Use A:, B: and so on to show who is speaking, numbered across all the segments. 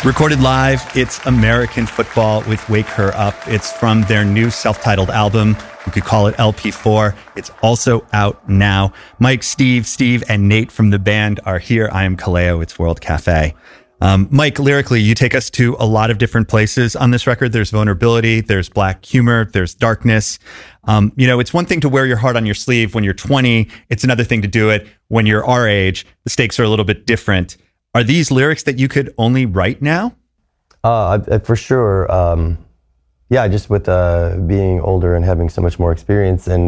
A: Recorded live, it's American Football with Wake Her Up. It's from their new self-titled album. You could call it LP4. It's also out now. Mike, Steve, and Nate from the band are here. I am Kaleo. It's World Cafe. Mike, lyrically, you take us to a lot of different places on this record. There's vulnerability, there's black humor, there's darkness. It's one thing to wear your heart on your sleeve when you're 20. It's another thing to do it when you're our age. The stakes are a little bit different. Are these lyrics that you could only write now?
B: For sure. Just with being older and having so much more experience, and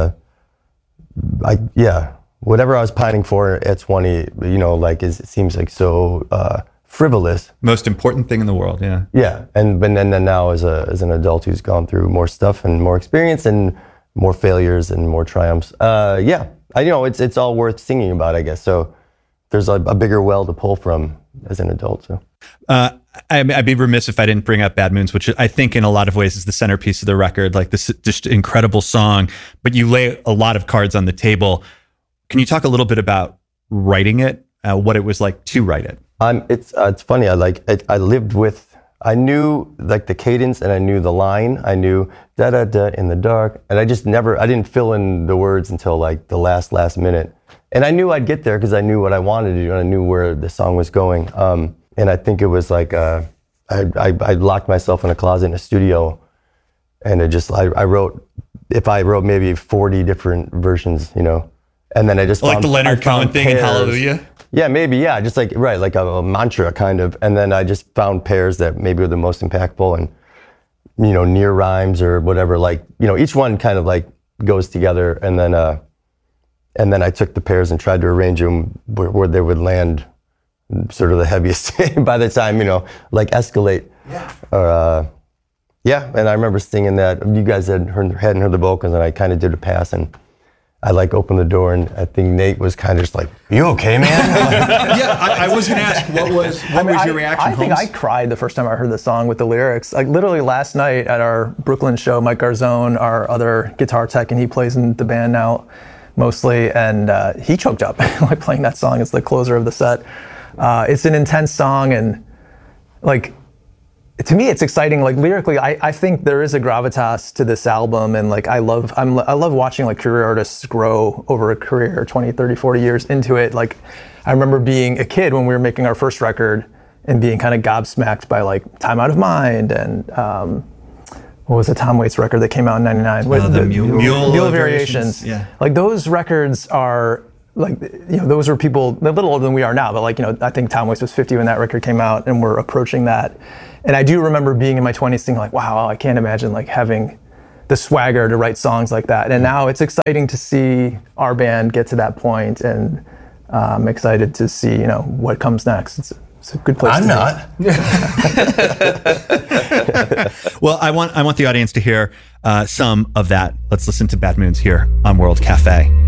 B: whatever I was pining for at 20, it seems like so frivolous.
A: Most important thing in the world, yeah.
B: Yeah, and then now as an adult who's gone through more stuff and more experience and more failures and more triumphs, it's all worth singing about, I guess. So there's a bigger well to pull from as an adult. So
A: I'd be remiss if I didn't bring up Bad Moons, which I think in a lot of ways is the centerpiece of the record, like this just incredible song, but you lay a lot of cards on the table. Can you talk a little bit about writing it, what it was like to write it?
B: It's funny. I knew like the cadence and I knew the line. I knew da da da in the dark, and I didn't fill in the words until like the last minute. And I knew I'd get there because I knew what I wanted to do and I knew where the song was going. And I think it was like I locked myself in a closet in a studio, and I wrote maybe 40 different versions, and then I just
A: like the Leonard Cohen thing in Hallelujah.
B: Yeah, maybe, yeah, just like like a mantra kind of, and then I just found pairs that maybe were the most impactful, and near rhymes or whatever, like each one kind of like goes together, and then I took the pairs and tried to arrange them where they would land sort of the heaviest by the time, like Escalate. Yeah. And I remember singing that. You guys hadn't heard the vocals, and I kind of did a pass, and I opened the door, and I think Nate was kind of just like, "You okay, man?"
A: I was going to ask, what was your reaction?
C: I think I cried the first time I heard the song with the lyrics. Like literally last night at our Brooklyn show, Mike Garzone, our other guitar tech, and he plays in the band now mostly, and he choked up like playing that song. It's the closer of the set. It's an intense song, and like to me it's exciting. Like lyrically, I think there is a gravitas to this album, and like I love watching like career artists grow over a career 20, 30, 40 years into it. Like I remember being a kid when we were making our first record and being kind of gobsmacked by like Time Out of Mind and what was the Tom Waits record that came out in '99?
A: The Mule
C: Variations.
A: Yeah.
C: Like those records are like, those were people a little older than we are now, but like, I think Tom Waits was 50 when that record came out, and we're approaching that. And I do remember being in my 20s thinking like, wow, I can't imagine like having the swagger to write songs like that. And now it's exciting to see our band get to that point, and I'm excited to see, what comes next. It's a good place
B: I'm
C: to
B: not.
A: Well, I want the audience to hear some of that. Let's listen to Bad Moons here on World Cafe.